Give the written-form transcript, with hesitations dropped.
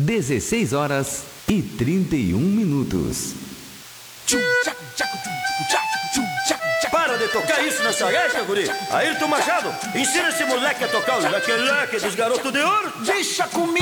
16h31. Para de tocar isso nessa gaita, guri. Ayrton Machado, ensina esse moleque a tocar o leque-leque dos garotos de ouro. Deixa comigo.